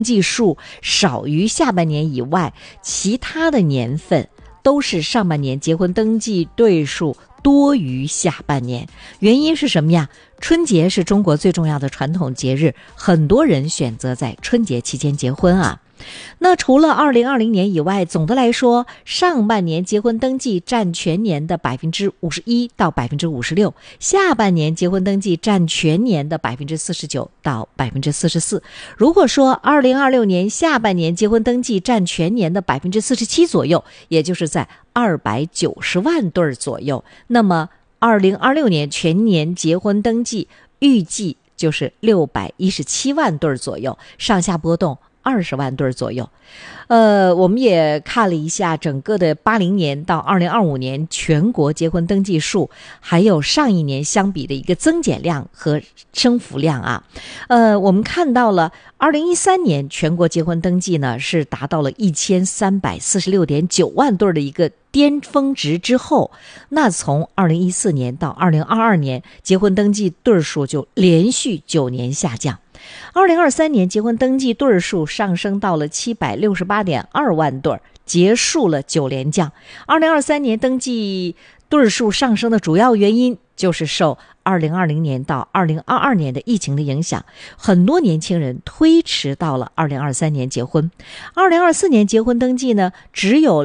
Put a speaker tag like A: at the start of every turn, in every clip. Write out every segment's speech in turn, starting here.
A: 记数少于下半年以外，其他的年份都是上半年结婚登记对数多于下半年。原因是什么呀？春节是中国最重要的传统节日，很多人选择在春节期间结婚啊。那除了2020年以外，总的来说，上半年结婚登记占全年的51%到56%，下半年结婚登记占全年的49%到44%。如果说2026年下半年结婚登记占全年的47%左右，也就是在290万对左右，那么2026年全年结婚登记预计就是617万对左右，上下波动20万对左右。我们也看了一下整个的80年到2025年全国结婚登记数，还有上一年相比的一个增减量和升幅量啊。我们看到了2013年全国结婚登记呢是达到了1346.9万对的一个巅峰值之后，那从2014年到2022年结婚登记对数就连续9年下降。2023年结婚登记对数上升到了768.2万对，结束了9连降。2023年登记对数上升的主要原因就是受2020年到2022年的疫情的影响，很多年轻人推迟到了2023年结婚。2024年结婚登记呢，只有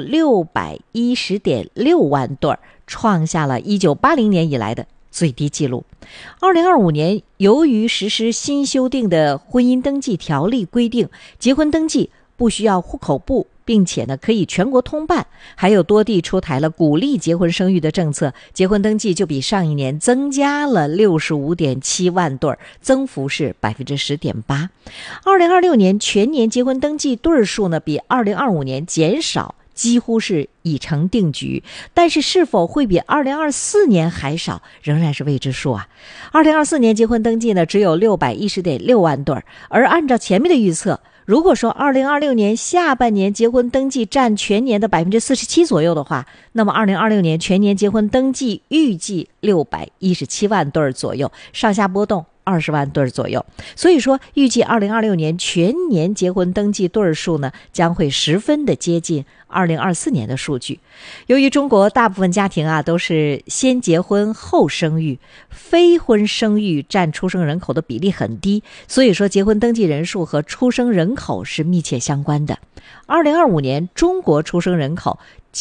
A: 610.6万对，创下了1980年以来的最低纪录。2025年，由于实施新修订的婚姻登记条例规定，结婚登记不需要户口簿，并且呢可以全国通办，还有多地出台了鼓励结婚生育的政策，结婚登记就比上一年增加了65.7万对，增幅是 10.8%。2026年全年结婚登记对数呢比2025年减少，几乎是已成定局，但是是否会比2024年还少，仍然是未知数啊。2024年结婚登记呢只有610.6万对，而按照前面的预测，如果说2026年下半年结婚登记占全年的47%左右的话，那么2026年全年结婚登记预计617万对左右，上下波动20万对左右。所以说预计2026年全年结婚登记对数呢将会十分的接近2024年的数据。由于中国大部分家庭啊都是先结婚后生育，非婚生育占出生人口的比例很低，所以说结婚登记人数和出生人口是密切相关的。2025年中国出生人口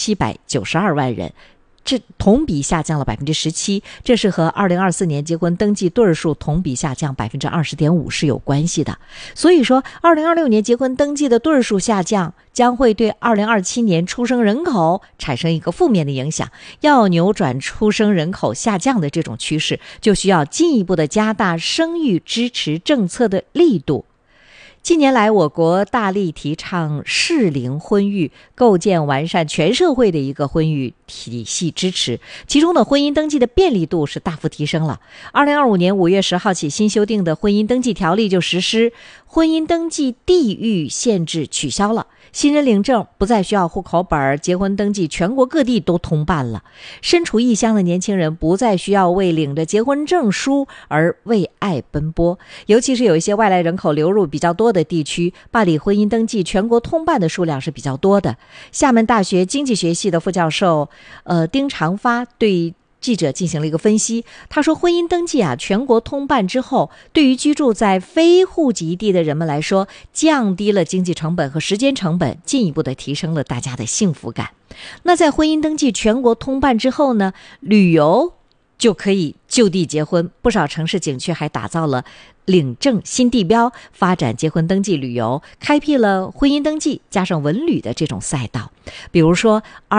A: 792万人，这同比下降了 17%， 这是和2024年结婚登记对数同比下降 20.5% 是有关系的。所以说2026年结婚登记的对数下降，将会对2027年出生人口产生一个负面的影响。要扭转出生人口下降的这种趋势，就需要进一步的加大生育支持政策的力度。近年来，我国大力提倡适龄婚育，构建完善全社会的一个婚育体系支持，其中的婚姻登记的便利度是大幅提升了。2025年5月10号起，新修订的婚姻登记条例就实施，婚姻登记地域限制取消了，新人领证不再需要户口本，结婚登记全国各地都通办了。身处异乡的年轻人不再需要为领着结婚证书而为爱奔波，尤其是有一些外来人口流入比较多的地区，办理婚姻登记全国通办的数量是比较多的。厦门大学经济学系的副教授丁长发对记者进行了一个分析，他说婚姻登记啊全国通办之后，对于居住在非户籍地的人们来说，降低了经济成本和时间成本，进一步的提升了大家的幸福感。那在婚姻登记全国通办之后呢，旅游就可以就地结婚，不少城市景区还打造了领证新地标，发展结婚登记旅游，开辟了婚姻登记加上文旅的这种赛道。比如说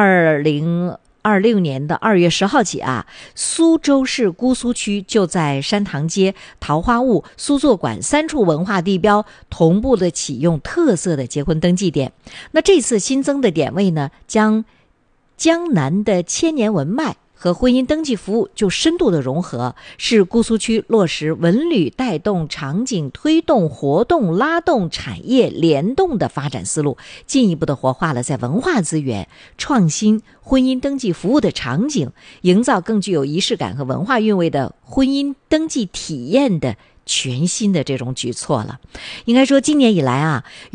A: 2026年的2月10号起啊，苏州市姑苏区就在山塘街、桃花坞、苏作馆3处文化地标同步的启用特色的结婚登记点。那这次新增的点位呢，将江南的千年文脉和婚姻登记服务就深度的融合，是姑苏区落实文旅带动场景推动活动拉动产业联动的发展思路，进一步的活化了在文化资源、创新婚姻登记服务的场景，营造更具有仪式感和文化韵味的婚姻登记体验的全新的这种举措了。应该说今年以来啊，